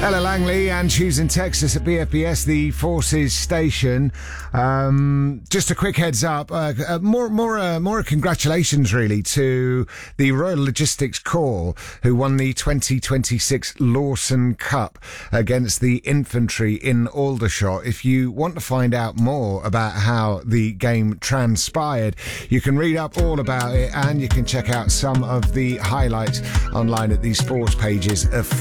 Ella Langley and Hughes in Texas at BFBS, the Forces station. Just a quick heads up, more congratulations really to the Royal Logistics Corps, who won the 2026 Lawson Cup against the infantry in Aldershot. If you want to find out more about how the game transpired, you can read up all about it and you can check out some of the highlights online at the sports pages of